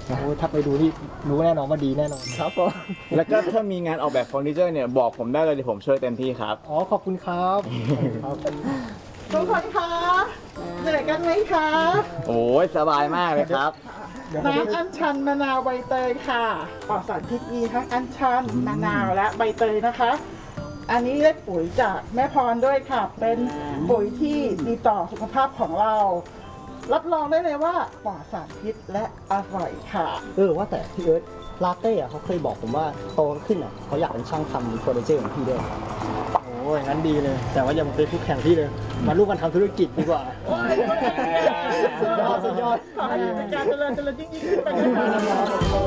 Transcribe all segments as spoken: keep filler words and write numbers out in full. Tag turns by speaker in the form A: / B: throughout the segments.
A: โอ้ถ้าไปดูนี่รู้แน่นอนว่าดีแน่นอน
B: ครับผมแล้วก็ถ้ามีงานออกแบบเฟอร์นิเจอร์เนี่ยบอกผมได้เลยเดี๋ยวผมช่วยเต็มที่ครับ
A: อ๋อขอบคุณครับ
C: ทุกคนคะเหนื่อยกันไหมคะ
B: โอ้ยสบายมากเลยครับ
C: น้ำอัญชันมะนาวใบเตยค่ะปลอดสารพิษมีทั้งอัญชันมะนาวและใบเตยนะคะอันนี้ได้ปุ๋ยจากแม่พรด้วยค่ะเป็นปุ๋ยที่ดีต่อสุขภาพของเรารับรองได้เลยว่าปลอดสารพิษและอร่อยค่ะ
A: เออว่าแต่พี่เอิร์ธลาเต้อะเขาเคยบอกผมว่าโตขึ้นอ่ะเขาอยากเป็นช่างทำเฟอร์นิเจอร์ของพี่ด้วยโอ้ยงั้นดีเลยแต่ว่าอย่ามาเป็นคู่แข่งพี่เลยมาร่วมกันทำธุรกิจดีกว่าสุดยอดสุดยอด
C: ขอให้เป็นการเจริญเจริญยิ่งยิ่งขึ้นไปนะคะ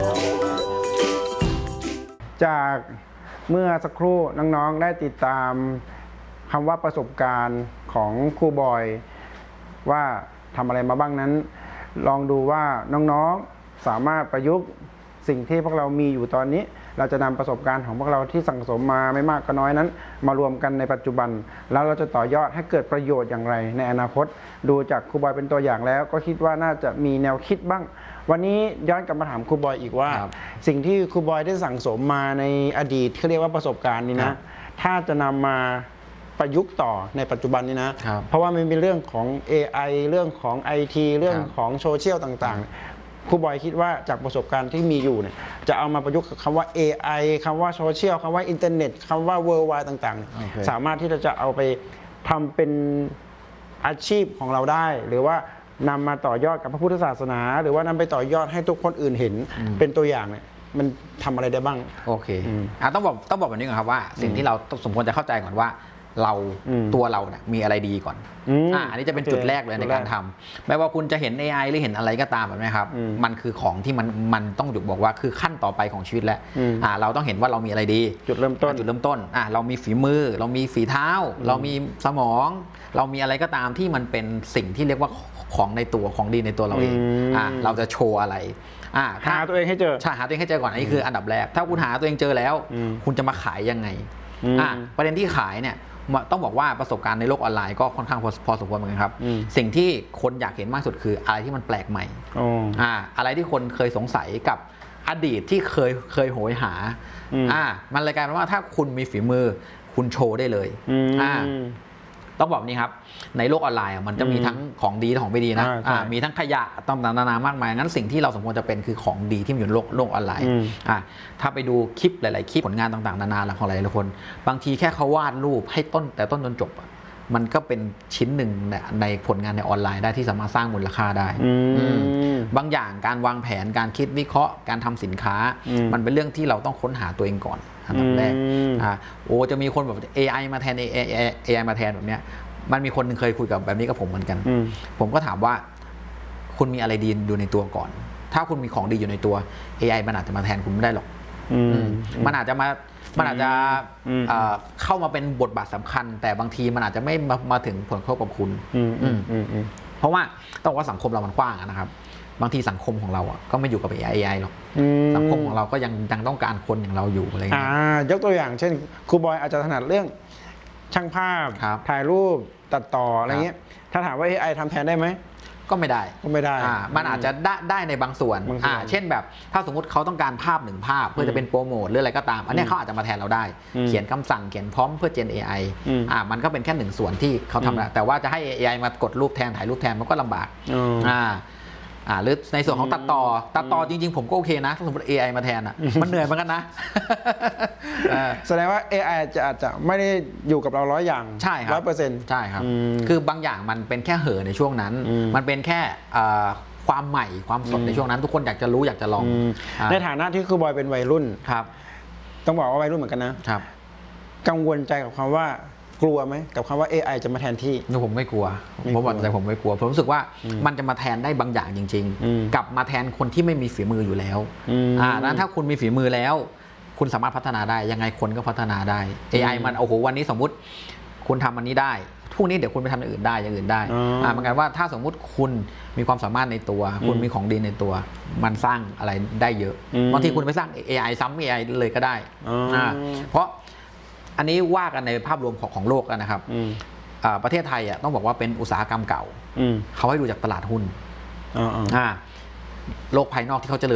D: จากเมื่อสักครู่น้องๆได้ติดตามคำว่าประสบการณ์ของครูบอยว่าทำอะไรมาบ้างนั้นลองดูว่าน้องๆสามารถประยุกต์สิ่งที่พวกเรามีอยู่ตอนนี้เราจะนำประสบการณ์ของพวกเราที่สั่งสมมาไม่มากก็น้อยนั้นมารวมกันในปัจจุบันแล้วเราจะต่อยอดให้เกิดประโยชน์อย่างไรในอนาคตดูจากครูบอยเป็นตัวอย่างแล้วก็คิดว่าน่าจะมีแนวคิดบ้างวันนี้ย้อนกลับมาถามครูบอยอีกว่าสิ่งที่ครูบอยได้สั่งสมมาในอดีตเขาเรียกว่าประสบการณ์นี้นะถ้าจะนำมาประยุกต์ต่อในปัจจุบันนี้นะเพราะว่ามันเป็นเรื่องของ เอ ไอ เรื่องของ ไอ ที เรื่องของโซเชียลต่างๆครูบอยคิดว่าจากประสบการณ์ที่มีอยู่เนี่ยจะเอามาประยุกต์กับคำว่า เอ ไอ คำว่าโซเชียลคำว่าอินเทอร์เน็ตคำว่า Worldwide ต่างๆสามารถที่จะเอาไปทำเป็นอาชีพของเราได้หรือว่านำมาต่อยอดกับพระพุทธศาสนาหรือว่านำไปต่อยอดให้ทุกคนอื่นเห็นเป็นตัวอย่างเนี่ยมันทำอะไรได้บ้าง
E: โอเคอ่ะต้องบอกต้องบอกแบบนี้ก่อนครับว่าสิ่งที่เราสมควรจะเข้าใจก่อนว่าเราตัวเราเนี่ยมีอะไรดีก่อนอ่าอันนี้จะเป็นจุดแรกเลยในการทำไม่ว่าคุณจะเห็น เอ ไอ หรือเห็นอะไรก็ตามแบบนี้ครับมันคือของที่มันมันต้องถูกบอกว่าคือขั้นต่อไปของชีวิตแล้วอ่าเราต้องเห็นว่าเรามีอะไรดี
D: จุดเริ่มต้น
E: จุดเริ่มต้นอ่าเรามีฝีมือเรามีฝีเท้าเรามีสมองเรามีอะไรก็ตามที่มันเป็นสิ่งที่เรียกว่าของในตัวของดีในตัวเราเองอ่าเราจะโชว์อะไรอ่า
D: หาตัวเองให้เจอ
E: ใช่หาตัวเองให้เจอก่อนอันนี้คืออันดับแรกถ้าคุณหาตัวเองเจอแล้วคุณจะมาขายยังไงอ่าประเด็นที่ขายเนี่ยต้องบอกว่าประสบการณ์ในโลกออนไลน์ก็ค่อนข้างพอสมควรเหมือนกันครับสิ่งที่คนอยากเห็นมากสุดคืออะไรที่มันแปลกใหม่อ่าอะไรที่คนเคยสงสัยกับอดีตที่เคยเคยโหยหาอ่ามันเลยกลายเป็นว่าถ้าคุณมีฝีมือคุณโชว์ได้เลยอ่าต้องบอกนี่ครับในโลกออนไลน์มันจะมีทั้งของดีและของไม่ดีนะมีทั้งขยะต่างๆนานามากมายงั้นสิ่งที่เราสมควรจะเป็นคือของดีที่อยู่ในโลกโลกออนไลน์อ่าถ้าไปดูคลิปหลายๆคลิปผลงานต่างๆนานาของหลายๆคนบางทีแค่เขาวาดรูปให้ต้นแต่ต้นจนจบมันก็เป็นชิ้นหนึ่งในผลงานในออนไลน์ได้ที่สามารถสร้างมูลค่าได้บางอย่างการวางแผนการคิดวิเคราะห์การทำสินค้ามันเป็นเรื่องที่เราต้องค้นหาตัวเองก่อนอันดับแรกอ่าโอ้จะมีคนแบบ เอ ไอ มาแทน เอ ไอ มาแทนแบบเนี้ยมันมีคนนึงเคยคุยกับแบบนี้กับผมเหมือนกันผมก็ถามว่าคุณมีอะไรดีอยู่ในตัวก่อนถ้าคุณมีของดีอยู่ในตัว เอ ไอ มันอาจจะมาแทนคุณไม่ได้หรอกมันอาจจะมามันอาจจะเข้ามาเป็นบทบาทสำคัญแต่บางทีมันอาจจะไม่มามาถึงผลกระทบกับคุณเพราะว่าต้องว่าสังคมเรามันกว้างนะครับบางทีสังคมของเราอ่ะก็ไม่อยู่กับ เอ ไอ หรอกสังคมของเราก็ยังยังต้องการคนอย่างเราอยู่อะไรอย่างเงี้ย
D: ยกตัวอย่างเช่นครูบอยอาจจะถนัดเรื่องช่างภาพถ่ายรูปตัดต่ออะไรเงี้ยถ้าถามว่า เอ ไอ ทำแทนได้ไหม
E: ก็ไม่ได้
D: ก็ไม่ได้
E: มันอาจจะได้ได้ในบางส่วนอ่าเช่นแบบถ้าสมมติเขาต้องการภาพหนึ่งภาพเพื่อจะเป็นโปรโมทหรืออะไรก็ตามอันนี้เขาอาจจะมาแทนเราได้เขียนคำสั่งเขียนพร้อมเพื่อเจน เอ ไอ อ่ามันก็เป็นแค่หนึ่งส่วนที่เขาทำแล้วแต่ว่าจะให้ เอ ไอ มากดรูปแทนถ่ายรูปแทนมันก็ลำบากอ่าอ่าหรือในส่วนของตัดต่อตัดต่อจริงๆผมก็โอเคนะถ้าสมมติ เอ ไอ มาแทนอ่ะมันเหนื่อยเหมือนกันนะ
D: แสดงว่า เอ ไอ จะอาจจะไม่ได้อยู่กับเราร้อยอย่าง
E: ใช่ครับ
D: ร้อยเปอร์เซ็นต์
E: ใช่ครับคือบางอย่างมันเป็นแค่เห่อในช่วงนั้นมันเป็นแค่ความใหม่ความสดในช่วงนั้นทุกคนอยากจะรู้อยากจะลอง
D: ในฐานะที่ครูบอยเป็นวัยรุ่น
E: ครับ
D: ต้องบอกว่าวัยรุ่นเหมือนกันนะครับกังวลใจกับคำว่ากลัวไหมกับคำว่า เอ ไอ จะมาแทนที่
E: ผมไม่กลัวผมบอกใจผมไม่กลัวผมรู้สึกว่ามันจะมาแทนได้บางอย่างจริงๆกับมาแทนคนที่ไม่มีฝีมืออยู่แล้วอ่านั้นถ้าคุณมีฝีมือแล้วคุณสามารถพัฒนาได้ยังไงคนก็พัฒนาได้ เอ ไอ มันโอ้โหวันนี้สมมุติคุณทำอันนี้ได้พรุ่งนี้เดี๋ยวคุณไปทำอย่างอื่นได้อย่างอื่นได้อ่าเหมือนกันว่าถ้าสมมุติคุณมีความสามารถในตัวคุณมีของดีในตัวมันสร้างอะไรได้เยอะบางทีคุณไปสร้าง เอ ไอ ซ้ำ เอ ไอ เลยก็ได้อ่าเพราะอันนี้ว่ากันในภาพรวมของของโลกนะครับประเทศไทยอ่ะต้องบอกว่าเป็นอุตสาหกรรมเก่าเขาให้ดูจากตลาดหุ้นโลกภายนอกที่เขาเจริญ